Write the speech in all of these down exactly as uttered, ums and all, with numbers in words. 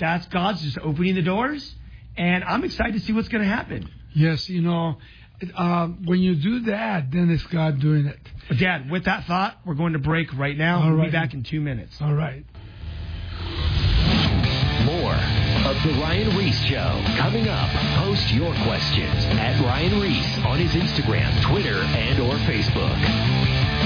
that's God's just opening the doors, and I'm excited to see what's going to happen. Yes, you know, uh, when you do that, then it's God doing it. But Dad, with that thought, we're going to break right now. All We'll right. be back in two minutes. All right. More of The Ryan Reese Show coming up. Post your questions at Ryan Reese on his Instagram, Twitter, and or Facebook.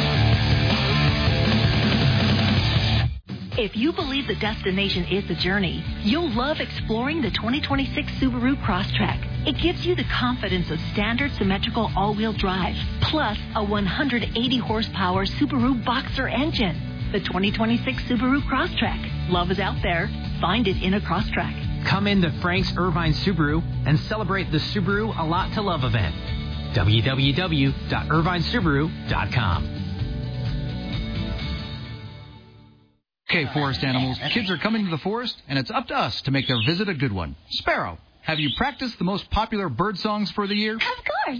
If you believe the destination is the journey, you'll love exploring the twenty twenty-six Subaru Crosstrek. It gives you the confidence of standard symmetrical all-wheel drive, plus a one hundred eighty horsepower Subaru Boxer engine. The twenty twenty-six Subaru Crosstrek. Love is out there. Find it in a Crosstrek. Come into Frank's Irvine Subaru and celebrate the Subaru A Lot to Love event. w w w dot irvine subaru dot com. Okay, forest animals, kids are coming to the forest, and it's up to us to make their visit a good one. Sparrow, have you practiced the most popular bird songs for the year? Of course.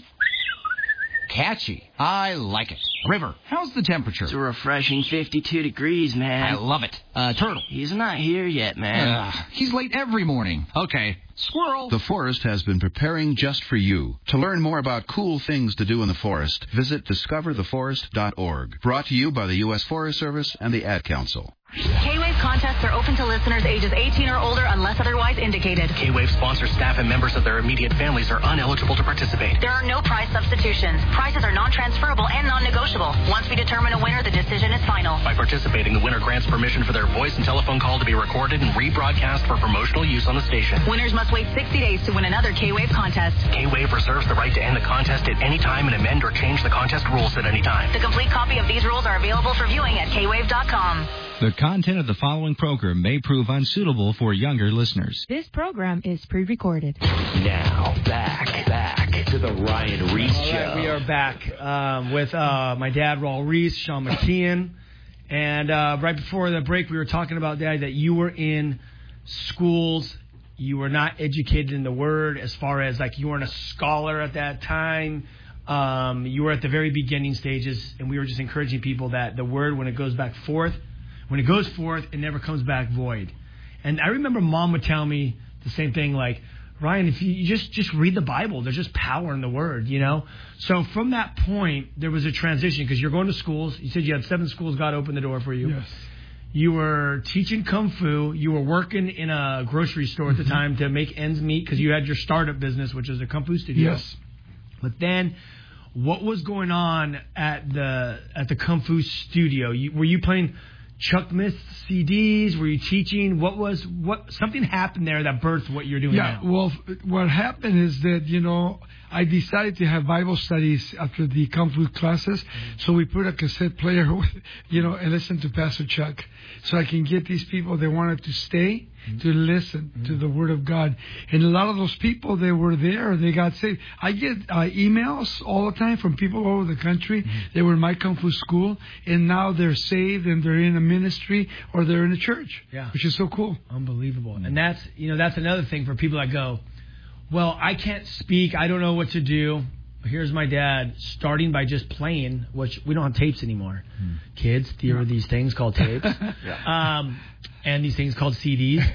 Catchy. I like it. River, how's the temperature? It's a refreshing fifty-two degrees, man. I love it. Uh, Turtle. He's not here yet, man. Uh, he's late every morning. Okay. Squirrel. The forest has been preparing just for you. To learn more about cool things to do in the forest, visit discover the forest dot org. Brought to you by the U S Forest Service and the Ad Council. K-Wave contests are open to listeners ages eighteen or older unless otherwise indicated. K-Wave sponsor staff and members of their immediate families are ineligible to participate. There are no prize substitutions. Prizes are non-transferable and non-negotiable. Once we determine a winner, the decision is final. By participating, the winner grants permission for their voice and telephone call to be recorded and rebroadcast for promotional use on the station. Winners must wait sixty days to win another K-Wave contest. K-Wave reserves the right to end the contest at any time and amend or change the contest rules at any time. The complete copy of these rules are available for viewing at K wave dot com. The content of the following program may prove unsuitable for younger listeners. This program is pre-recorded. Now, back, back to the Ryan Reese All Show. right, we are back um, with uh, my dad, Raul Reese, Sean McKeon. And uh, right before the break, we were talking about, Dad, that you were in schools. You were not educated in the Word as far as, like, you weren't a scholar at that time. Um, you were at the very beginning stages, and we were just encouraging people that the Word, when it goes back forth, when it goes forth, it never comes back void. And I remember Mom would tell me the same thing, like, Ryan, if you, you just, just read the Bible, there's just power in the Word, you know? So from that point, there was a transition, because you're going to schools. You said you had seven schools. God opened the door for you. Yes. You were teaching Kung Fu. You were working in a grocery store at the time to make ends meet, because you had your startup business, which was a Kung Fu studio. Yes. But then, what was going on at the at the Kung Fu studio? You, were you playing Chuck Smith C Ds? Were you teaching? What was what? Something happened there that birthed what you're doing yeah, now. Yeah. Well, what happened is that you know I decided to have Bible studies after the Kung Fu classes, so we put a cassette player, with, you know, and listen to Pastor Chuck, so I can get these people that wanted to stay mm-hmm. to listen mm-hmm. to the Word of God. And a lot of those people that were there, they got saved. I get uh, emails all the time from people all over the country. Mm-hmm. They were in my Kung Fu school, and now they're saved and they're in a ministry or they're in a church, yeah. which is so cool. Unbelievable. And that's, you know, that's another thing for people that go, well, I can't speak. I don't know what to do. Here's my dad starting by just playing, which we don't have tapes anymore. Hmm. Kids, there are these things called tapes. yeah. um, and these things called C Ds.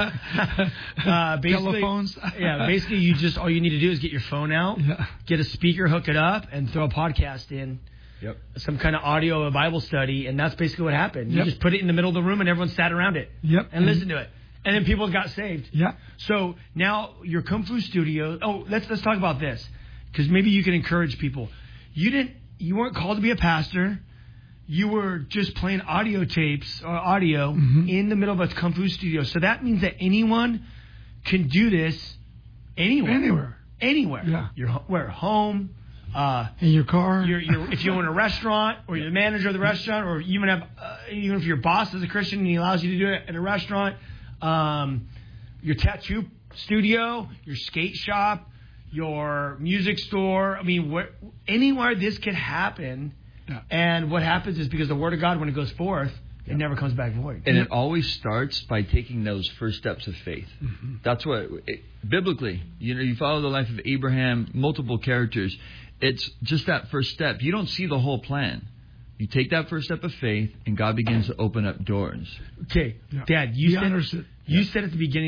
uh, Telephones. yeah, basically you just, all you need to do is get your phone out, yeah. get a speaker, hook it up, and throw a podcast in. Yep. Some kind of audio, a Bible study, and that's basically what happened. You yep. just put it in the middle of the room, and everyone sat around it yep. and listened to it. And then people got saved. Yeah. So now your Kung Fu studio. Oh, let's let's talk about this, because maybe you can encourage people. You didn't. You weren't called to be a pastor. You were just playing audio tapes or audio mm-hmm. in the middle of a Kung Fu studio. So that means that anyone can do this anywhere. Anywhere. Anywhere. Yeah. You're where home. Uh, in your car. You're, you're, if you own a restaurant, or you're the manager of the restaurant, or even have uh, even if your boss is a Christian and he allows you to do it at a restaurant. Um, your tattoo studio, your skate shop, your music store. I mean, where, anywhere this could happen. Yeah. And what happens is, because the Word of God, when it goes forth, yeah. it never comes back void. And it always starts by taking those first steps of faith. Mm-hmm. That's what, it, biblically, you know, you follow the life of Abraham, multiple characters. It's just that first step. You don't see the whole plan. You take that first step of faith, and God begins to open up doors. Okay, yeah. Dad, you, said, you yeah. said at the beginning